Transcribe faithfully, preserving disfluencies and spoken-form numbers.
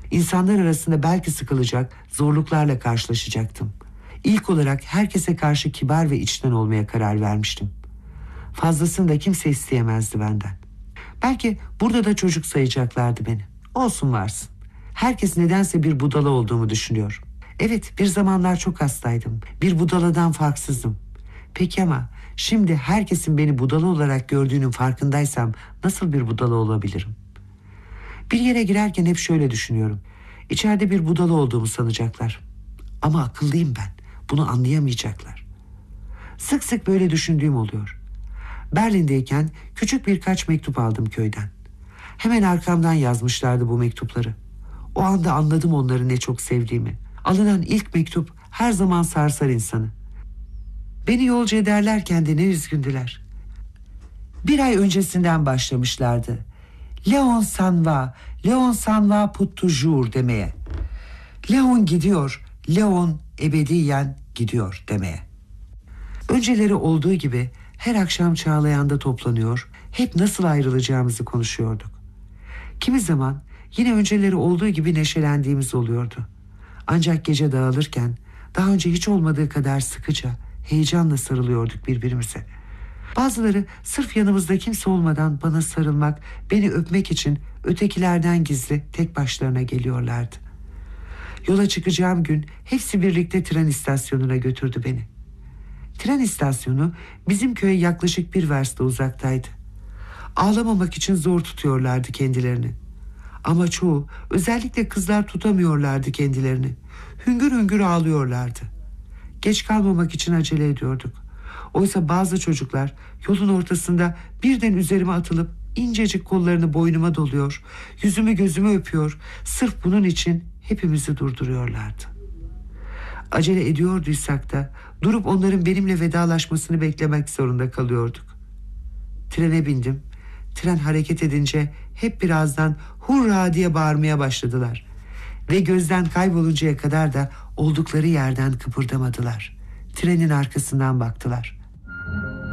İnsanlar arasında belki sıkılacak, zorluklarla karşılaşacaktım. İlk olarak herkese karşı kibar ve içten olmaya karar vermiştim. Fazlasını da kimse isteyemezdi benden. Belki burada da çocuk sayacaklardı beni. Olsun varsın. Herkes nedense bir budala olduğumu düşünüyor. Evet, bir zamanlar çok hastaydım. Bir budaladan farksızdım. Peki ama şimdi herkesin beni budala olarak gördüğünün farkındaysam nasıl bir budala olabilirim? Bir yere girerken hep şöyle düşünüyorum. İçeride bir budala olduğumu sanacaklar. Ama akıllıyım ben. Bunu anlayamayacaklar. Sık sık böyle düşündüğüm oluyor. Berlin'deyken küçük birkaç mektup aldım köyden. Hemen arkamdan yazmışlardı bu mektupları. O anda anladım onları ne çok sevdiğimi. Alınan ilk mektup her zaman sarsar insanı. Beni yolcu ederlerken de ne üzgündüler. Bir ay öncesinden başlamışlardı. Leon s'en va, Leon s'en va pour toujours demeye. Leon gidiyor, Leon ebediyen gidiyor demeye. Önceleri olduğu gibi her akşam Çağlayan'da toplanıyor, hep nasıl ayrılacağımızı konuşuyorduk. Kimi zaman yine önceleri olduğu gibi neşelendiğimiz oluyordu. Ancak gece dağılırken daha önce hiç olmadığı kadar sıkıca, heyecanla sarılıyorduk birbirimize. Bazıları sırf yanımızda kimse olmadan bana sarılmak, beni öpmek için ötekilerden gizli tek başlarına geliyorlardı. Yola çıkacağım gün hepsi birlikte tren istasyonuna götürdü beni. Tren istasyonu bizim köye yaklaşık bir verste uzaktaydı. Ağlamamak için zor tutuyorlardı kendilerini. Ama çoğu, özellikle kızlar tutamıyorlardı kendilerini. Hüngür hüngür ağlıyorlardı. Geç kalmamak için acele ediyorduk. Oysa bazı çocuklar yolun ortasında birden üzerime atılıp incecik kollarını boynuma doluyor, yüzümü gözümü öpüyor, sırf bunun için hepimizi durduruyorlardı. Acele ediyorduysak da durup onların benimle vedalaşmasını beklemek zorunda kalıyorduk. Trene bindim. Tren hareket edince hep birazdan hurra diye bağırmaya başladılar. Ve gözden kayboluncaya kadar da oldukları yerden kıpırdamadılar. Trenin arkasından baktılar.